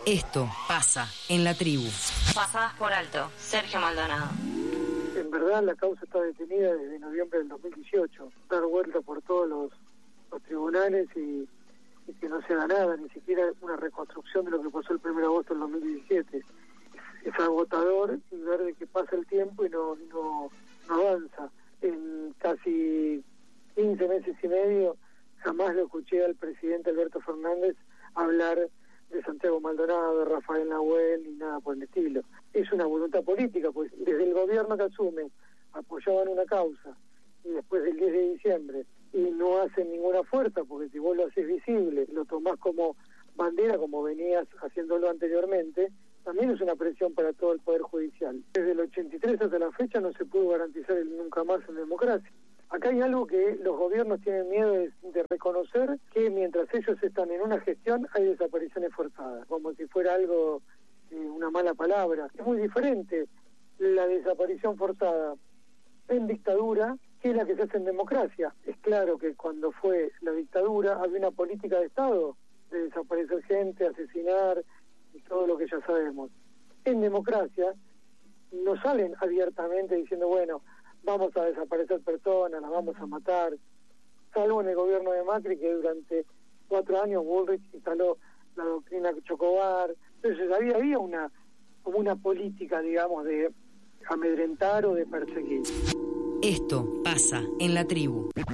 Esto pasa en la tribu. Pasás por alto, Sergio Maldonado. En verdad la causa está detenida desde noviembre del 2018. Dar vuelta por todos los tribunales y que no se haga nada, ni siquiera una reconstrucción de lo que pasó el 1 de agosto del 2017. Es agotador y ver de que pasa el tiempo y no avanza. En casi 15 meses y medio jamás lo escuché al presidente Alberto Fernández hablar de Santiago Maldonado, de Rafael Nahuel, ni nada por el estilo. Es una voluntad política, pues desde el gobierno que asume apoyaban una causa y después del 10 de diciembre y no hacen ninguna fuerza, porque si vos lo haces visible, lo tomás como bandera, como venías haciéndolo anteriormente, también es una presión para todo el Poder Judicial. Desde el 83 hasta la fecha no se pudo garantizar el nunca más en democracia. Acá hay algo que los gobiernos tienen miedo de reconocer, que mientras ellos están en una gestión hay desapariciones forzadas, como si fuera algo, una mala palabra. Es muy diferente la desaparición forzada en dictadura que la que se hace en democracia. Es claro que cuando fue la dictadura había una política de Estado de desaparecer gente, asesinar y todo lo que ya sabemos. En democracia no salen abiertamente diciendo, bueno, vamos a desaparecer personas, las vamos a matar, salvo en el gobierno de Macri, que durante 4 años Bullrich instaló la doctrina Chocobar. Entonces había como una política, digamos, de amedrentar o de perseguir. Esto pasa en la tribu.